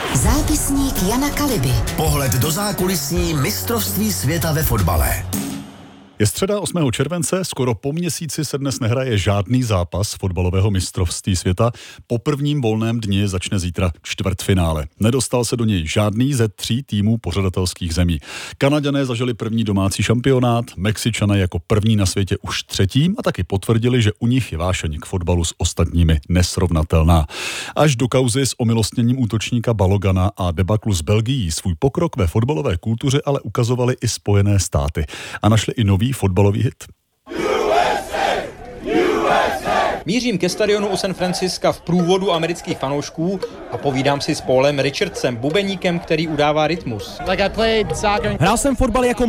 Zápisník Jana Kaliby. Pohled do zákulisí mistrovství světa ve fotbale. Je středa 8. července, skoro po měsíci se dnes nehraje žádný zápas fotbalového mistrovství světa. Po prvním volném dni začne zítra čtvrtfinále. Nedostal se do něj žádný ze 3 týmů pořadatelských zemí. Kanaďané zažili první domácí šampionát, Mexičané jako první na světě už 3. a taky potvrdili, že u nich je vášeň k fotbalu s ostatními nesrovnatelná. Až do kauzy s omilostněním útočníka Balogana a debaklu s Belgií svůj pokrok ve fotbalové kultuře ale ukazovaly i Spojené státy a našli i nový fotbalový hit. Mířím ke stadionu u San Francisca v průvodu amerických fanoušků a povídám si s Paulem Richardsem, bubeníkem, který udává rytmus. Hrál jsem fotbal jako